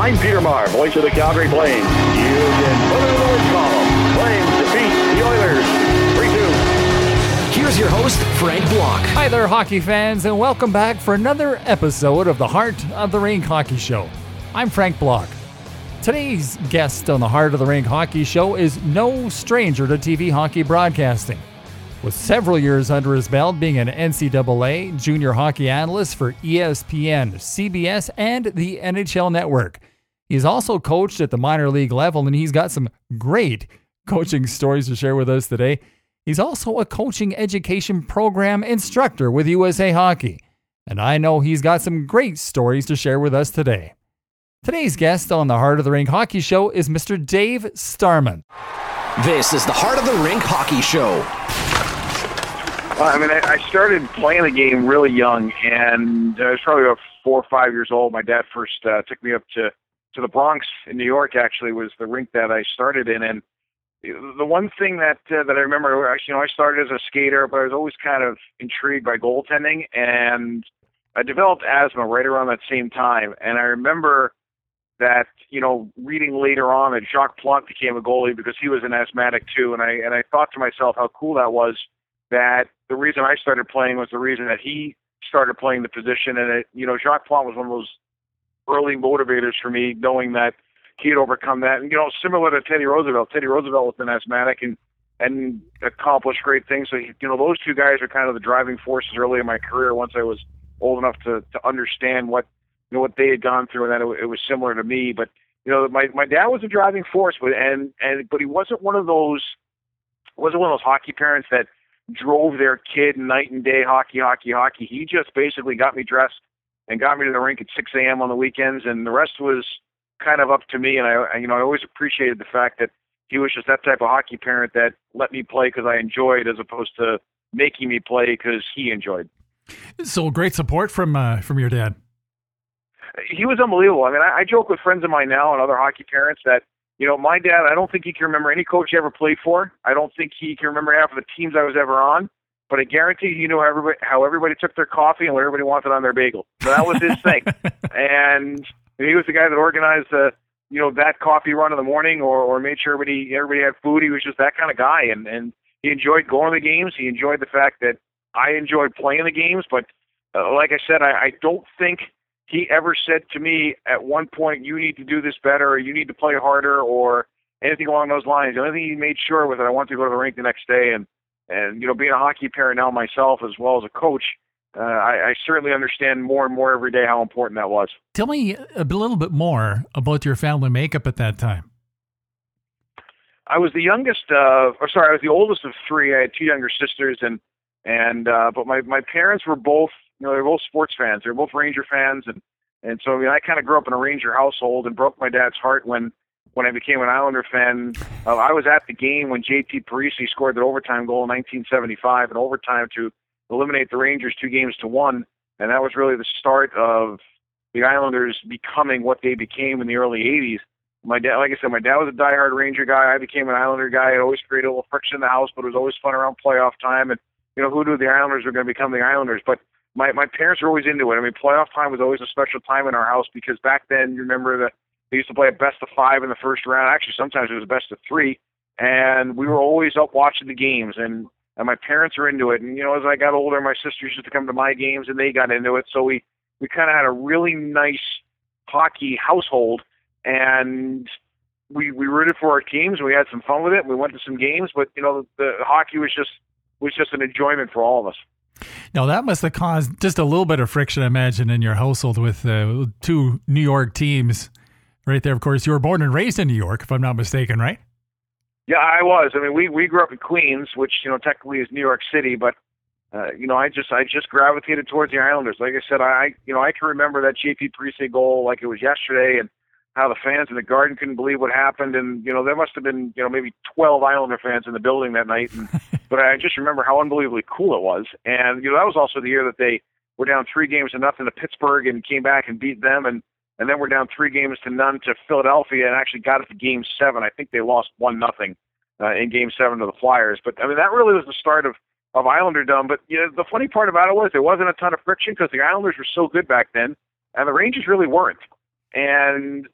I'm Peter Maher, voice of the Calgary Flames. You can put it in the win column. Flames defeat the Oilers 3-2. Here's your host, Frank Block. Hi there, hockey fans, and welcome back for another episode of the Heart of the Rink Hockey Show. I'm Frank Block. Today's guest on the Heart of the Rink Hockey Show is no stranger to TV hockey broadcasting. With several years under his belt being an NCAA junior hockey analyst for ESPN, CBS, and the NHL Network. He's also coached at the minor league level, and he's got some great coaching stories to share with us today. He's also a coaching education program instructor with USA Hockey, and I know he's got some great stories to share with us today. Today's guest on the Heart of the Rink Hockey Show is Mr. Dave Starman. This is the Heart of the Rink Hockey Show. I started playing the game really young, and I was probably about 4 or 5 years old. My dad first took me up to the Bronx in New York, actually, was the rink that I started in. And the one thing that I remember, actually, I started as a skater, but I was always kind of intrigued by goaltending, and I developed asthma right around that same time. And I remember that, reading later on that Jacques Plante became a goalie because he was an asthmatic too. And I thought to myself how cool that was, that the reason I started playing was the reason that he started playing the position. And Jacques Plante was one of those early motivators for me, knowing that he had overcome that. And, similar to Teddy Roosevelt. Teddy Roosevelt was an asthmatic and accomplished great things. So, those two guys are kind of the driving forces early in my career once I was old enough to understand what they had gone through, and that it was similar to me. But, my dad was a driving force, but he wasn't one of those hockey parents that drove their kid night and day, hockey. He just basically got me dressed and got me to the rink at 6 a.m. on the weekends, and the rest was kind of up to me. And I always appreciated the fact that he was just that type of hockey parent that let me play because I enjoyed, as opposed to making me play because he enjoyed. So great support from your dad. He was unbelievable. I joke with friends of mine now and other hockey parents that, my dad, I don't think he can remember any coach he ever played for. I don't think he can remember half of the teams I was ever on. But I guarantee he knew how everybody took their coffee and what everybody wanted on their bagel. So that was his thing. And he was the guy that organized that coffee run in the morning or made sure everybody had food. He was just that kind of guy. And he enjoyed going to the games. He enjoyed the fact that I enjoyed playing the games. But like I said, I don't think he ever said to me at one point, you need to do this better, or you need to play harder, or anything along those lines. The only thing he made sure was that I wanted to go to the rink the next day. And being a hockey parent now myself, as well as a coach, I certainly understand more and more every day how important that was. Tell me a little bit more about your family makeup at that time. I was the I was the oldest of three. I had two younger sisters, but my parents were both, they're both sports fans. They're both Ranger fans, and so I kind of grew up in a Ranger household and broke my dad's heart when I became an Islander fan. I was at the game when J.T. Parisi scored the overtime goal in 1975 in overtime to eliminate the Rangers 2-1, and that was really the start of the Islanders becoming what they became in the early 80s. My dad, like I said, my dad was a diehard Ranger guy. I became an Islander guy. It always created a little friction in the house, but it was always fun around playoff time. And, who knew the Islanders were going to become the Islanders? But my parents were always into it. Playoff time was always a special time in our house because back then, you remember that they used to play a best of 5 in the first round. Actually, sometimes it was a best of 3. And we were always up watching the games. And my parents were into it. And, as I got older, my sisters used to come to my games and they got into it. So we kind of had a really nice hockey household. And we rooted for our teams. We had some fun with it. We went to some games. But, the hockey was just an enjoyment for all of us. Now, that must have caused just a little bit of friction, I imagine, in your household with two New York teams right there. Of course, you were born and raised in New York, if I'm not mistaken, right? Yeah, I was. We grew up in Queens, which, technically is New York City, but, I just gravitated towards the Islanders. Like I said, I can remember that J.P. Parisi goal like it was yesterday, and how the fans in the Garden couldn't believe what happened. And, there must have been, maybe 12 Islander fans in the building that night. But I just remember how unbelievably cool it was. And, that was also the year that they were down 3-0 to Pittsburgh and came back and beat them. And then we're down 3-0 to Philadelphia and actually got it to Game 7. I think they lost 1-0 in Game 7 to the Flyers. But, that really was the start of Islanderdom. But, the funny part about it was there wasn't a ton of friction because the Islanders were so good back then, and the Rangers really weren't. And